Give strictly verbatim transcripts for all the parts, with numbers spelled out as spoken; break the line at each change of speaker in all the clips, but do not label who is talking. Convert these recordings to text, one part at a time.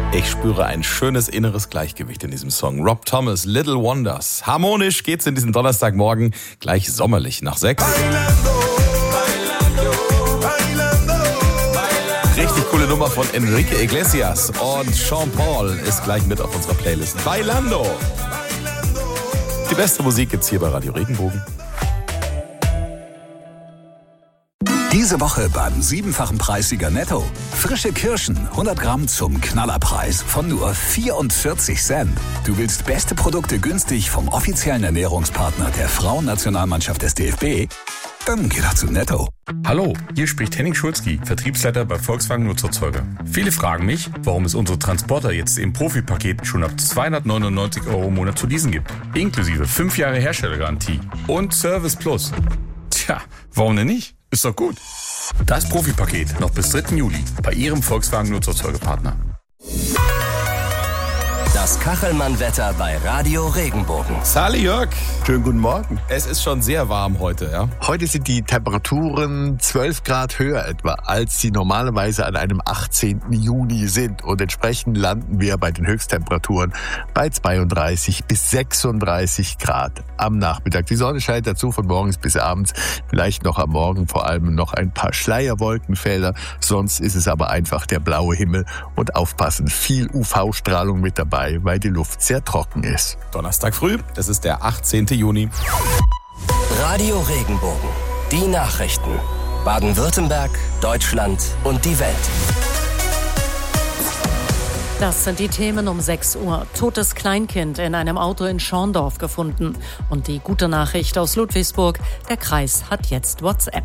Ich spüre ein schönes inneres Gleichgewicht in diesem Song. Rob Thomas, Little Wonders. Harmonisch geht's in diesen Donnerstagmorgen, gleich sommerlich nach sechs. Richtig coole Nummer von Enrique Iglesias und Sean Paul ist gleich mit auf unserer Playlist. Bailando. Die beste Musik gibt's hier bei Radio Regenbogen.
Diese Woche beim siebenfachen Preissieger Netto. Frische Kirschen, hundert Gramm zum Knallerpreis von nur vierundvierzig Cent. Du willst beste Produkte günstig vom offiziellen Ernährungspartner der Frauennationalmannschaft des D F B? Dann geh doch zu Netto.
Hallo, hier spricht Henning Schulzki, Vertriebsleiter bei Volkswagen Nutzerzeuger. Viele fragen mich, warum es unsere Transporter jetzt im Profi-Paket schon ab zweihundertneunundneunzig Euro im Monat zu leasen gibt. Inklusive fünf Jahre Herstellergarantie und Service Plus. Tja, warum denn nicht? Ist doch gut. Das Profi-Paket noch bis dritten Juli bei Ihrem Volkswagen Nutzerzeugerpartner.
Das Kachelmann-Wetter bei Radio Regenbogen.
Sali Jörg.
Schönen guten Morgen.
Es ist schon sehr warm heute, ja?
Heute sind die Temperaturen zwölf Grad höher etwa, als sie normalerweise an einem achtzehnten Juni sind. Und entsprechend landen wir bei den Höchsttemperaturen bei zweiunddreißig bis sechsunddreißig Grad am Nachmittag. Die Sonne scheint dazu von morgens bis abends. Vielleicht noch am Morgen vor allem noch ein paar Schleierwolkenfelder. Sonst ist es aber einfach der blaue Himmel. Und aufpassen, viel U V-Strahlung mit dabei, weil die Luft sehr trocken ist.
Donnerstag früh, es ist der achtzehnten Juni.
Radio Regenbogen. Die Nachrichten. Baden-Württemberg, Deutschland und die Welt.
Das sind die Themen um sechs Uhr. Totes Kleinkind in einem Auto in Schorndorf gefunden. Und die gute Nachricht aus Ludwigsburg, der Kreis hat jetzt WhatsApp.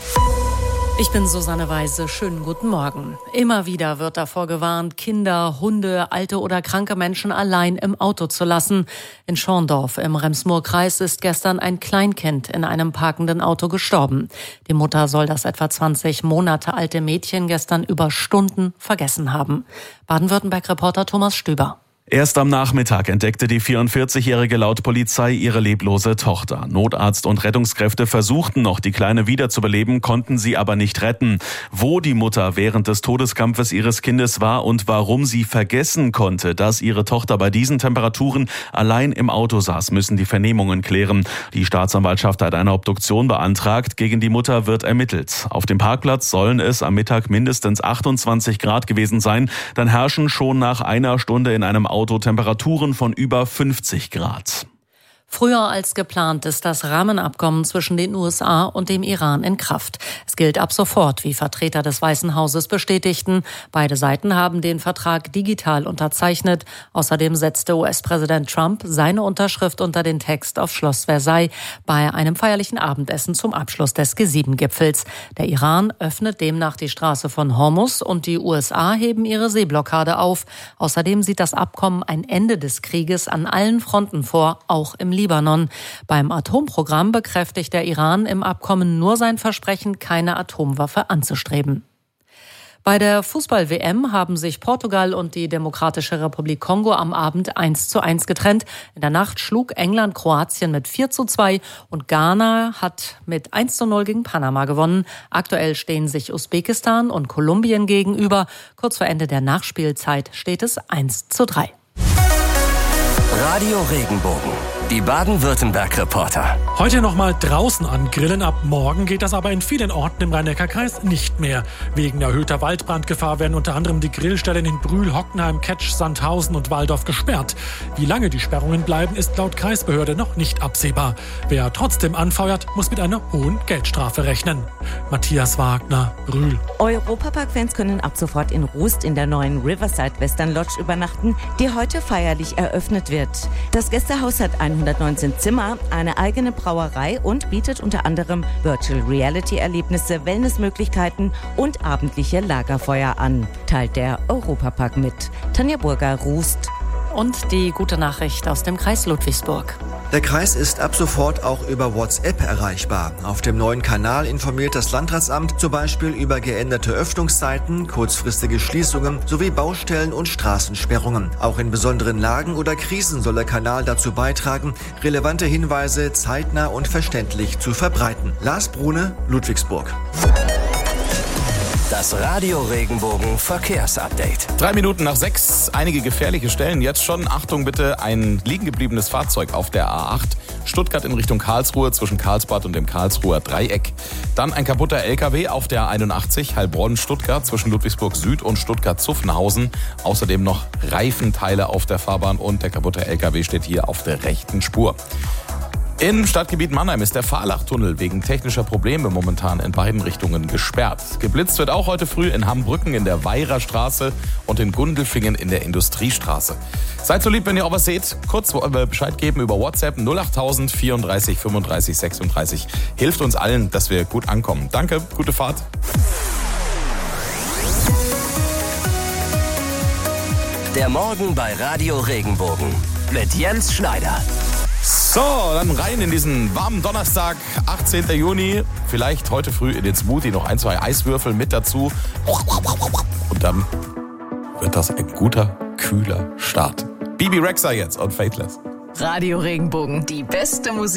Ich bin Susanne Weise. Schönen guten Morgen. Immer wieder wird davor gewarnt, Kinder, Hunde, alte oder kranke Menschen allein im Auto zu lassen. In Schorndorf im Rems-Murr-Kreis ist gestern ein Kleinkind in einem parkenden Auto gestorben. Die Mutter soll das etwa zwanzig Monate alte Mädchen gestern über Stunden vergessen haben. Baden-Württemberg-Reporter Thomas Stüber.
Erst am Nachmittag entdeckte die vierundvierzigjährige laut Polizei ihre leblose Tochter. Notarzt und Rettungskräfte versuchten noch, die Kleine wiederzubeleben, konnten sie aber nicht retten. Wo die Mutter während des Todeskampfes ihres Kindes war und warum sie vergessen konnte, dass ihre Tochter bei diesen Temperaturen allein im Auto saß, müssen die Vernehmungen klären. Die Staatsanwaltschaft hat eine Obduktion beantragt. Gegen die Mutter wird ermittelt. Auf dem Parkplatz sollen es am Mittag mindestens achtundzwanzig Grad gewesen sein. Dann herrschen schon nach einer Stunde in einem Auto Temperaturen von über fünfzig Grad.
Früher als geplant ist das Rahmenabkommen zwischen den U S A und dem Iran in Kraft. Es gilt ab sofort, wie Vertreter des Weißen Hauses bestätigten. Beide Seiten haben den Vertrag digital unterzeichnet. Außerdem setzte U S-Präsident Trump seine Unterschrift unter den Text auf Schloss Versailles bei einem feierlichen Abendessen zum Abschluss des G sieben Gipfels. Der Iran öffnet demnach die Straße von Hormuz und die U S A heben ihre Seeblockade auf. Außerdem sieht das Abkommen ein Ende des Krieges an allen Fronten vor, auch im Libanon. Beim Atomprogramm bekräftigt der Iran im Abkommen nur sein Versprechen, keine Atomwaffe anzustreben. Bei der Fußball-W M haben sich Portugal und die Demokratische Republik Kongo am Abend eins zu eins getrennt. In der Nacht schlug England Kroatien mit vier zu zwei und Ghana hat mit eins zu null gegen Panama gewonnen. Aktuell stehen sich Usbekistan und Kolumbien gegenüber. Kurz vor Ende der Nachspielzeit steht es eins zu drei.
Radio Regenbogen. Die Baden-Württemberg-Reporter.
Heute noch mal draußen angrillen. Ab morgen geht das aber in vielen Orten im Rhein-Neckar-Kreis nicht mehr. Wegen erhöhter Waldbrandgefahr werden unter anderem die Grillstellen in Brühl, Hockenheim, Ketsch, Sandhausen und Walldorf gesperrt. Wie lange die Sperrungen bleiben, ist laut Kreisbehörde noch nicht absehbar. Wer trotzdem anfeuert, muss mit einer hohen Geldstrafe rechnen. Matthias Wagner, Brühl.
Europapark-Fans können ab sofort in Rust in der neuen Riverside Western Lodge übernachten, die heute feierlich eröffnet wird. Das Gästehaus hat hundertneunzehn Zimmer, eine eigene Brauerei und bietet unter anderem Virtual Reality Erlebnisse, Wellnessmöglichkeiten und abendliche Lagerfeuer an, teilt der Europapark mit. Tanja Burger, Rust.
Und die gute Nachricht aus dem Kreis Ludwigsburg.
Der Kreis ist ab sofort auch über WhatsApp erreichbar. Auf dem neuen Kanal informiert das Landratsamt zum Beispiel über geänderte Öffnungszeiten, kurzfristige Schließungen sowie Baustellen und Straßensperrungen. Auch in besonderen Lagen oder Krisen soll der Kanal dazu beitragen, relevante Hinweise zeitnah und verständlich zu verbreiten. Lars Brune, Ludwigsburg.
Das Radio Regenbogen Verkehrsupdate.
Drei Minuten nach sechs, einige gefährliche Stellen. Jetzt schon, Achtung bitte, ein liegen gebliebenes Fahrzeug auf der A acht. Stuttgart in Richtung Karlsruhe zwischen Karlsbad und dem Karlsruher Dreieck. Dann ein kaputter L K W auf der A einundachtzig, Heilbronn-Stuttgart zwischen Ludwigsburg Süd und Stuttgart-Zuffenhausen. Außerdem noch Reifenteile auf der Fahrbahn und der kaputte L K W steht hier auf der rechten Spur. Im Stadtgebiet Mannheim ist der Fahrlachtunnel wegen technischer Probleme momentan in beiden Richtungen gesperrt. Geblitzt wird auch heute früh in Hambrücken in der Weiher Straße und in Gundelfingen in der Industriestraße. Seid so lieb, wenn ihr auch was seht, kurz Bescheid geben über WhatsApp null achttausend vierunddreißig fünfunddreißig sechsunddreißig. Hilft uns allen, dass wir gut ankommen. Danke, gute Fahrt.
Der Morgen bei Radio Regenbogen mit Jens Schneider.
So, dann rein in diesen warmen Donnerstag, achtzehnten Juni. Vielleicht heute früh in den Smoothie noch ein, zwei Eiswürfel mit dazu. Und dann wird das ein guter, kühler Start. Bibi Rexha jetzt und Faithless.
Radio Regenbogen, die beste Musik.